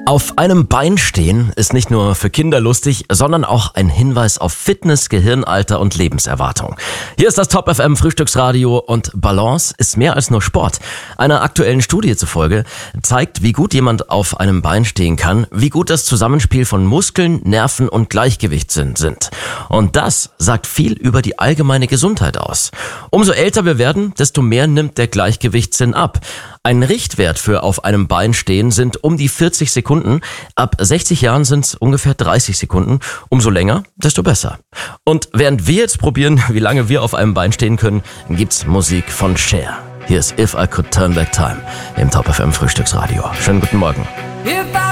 Auf einem Bein stehen ist nicht nur für Kinder lustig, sondern auch ein Hinweis auf Fitness, Gehirnalter und Lebenserwartung. Hier ist das Top FM Frühstücksradio und Balance ist mehr als nur Sport. Einer aktuellen Studie zufolge zeigt, wie gut jemand auf einem Bein stehen kann, wie gut das Zusammenspiel von Muskeln, Nerven und Gleichgewichtssinn sind. Und das sagt viel über die allgemeine Gesundheit aus. Umso älter wir werden, desto mehr nimmt der Gleichgewichtssinn ab. Ein Richtwert für auf einem Bein stehen sind um die 40 Sekunden. Ab 60 Jahren sind es ungefähr 30 Sekunden. Umso länger, desto besser. Und während wir jetzt probieren, wie lange wir auf einem Bein stehen können, gibt's Musik von Cher. Hier ist If I Could Turn Back Time im Top FM Frühstücksradio. Schönen guten Morgen. If I